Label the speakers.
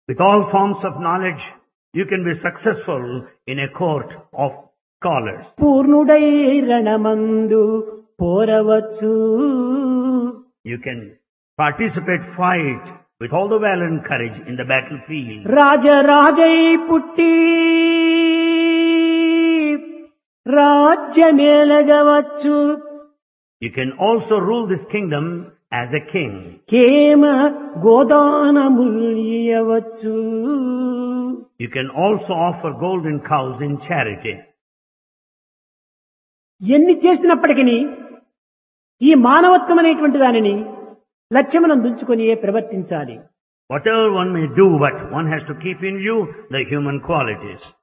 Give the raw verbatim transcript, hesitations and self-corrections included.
Speaker 1: With all forms of knowledge, you can be successful in a court of scholars.
Speaker 2: పూర్ణుడై రణమందు పోరవచ్చు.
Speaker 1: You can participate, fight with all the valor and courage in the battlefield.
Speaker 2: రాజరాజై పుట్టి రాజ్యమేలగవచ్చు.
Speaker 1: You can also rule this kingdom as a king.
Speaker 2: కేమ గోదానములియవచ్చు.
Speaker 1: You can also offer golden cows in charity.
Speaker 2: ఎన్ని చేసినప్పటికీ ఈ మానవత్వం అనేటువంటి దానిని లక్ష్యములను ఉంచుకొని ప్రవర్తించాలి.
Speaker 1: Whatever one may do, but one has to keep in view the human qualities.